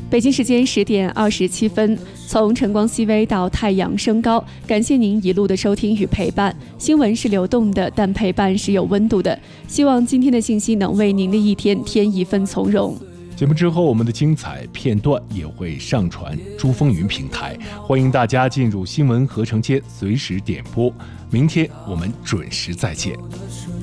北京时间10点27分，从晨光熹微到太阳升高，感谢您一路的收听与陪伴。新闻是流动的，但陪伴是有温度的。希望今天的信息能为您的一天添一份从容。 节目之后，我们的精彩片段也会上传珠风云平台，欢迎大家进入新闻合成间随时点播。明天我们准时再见。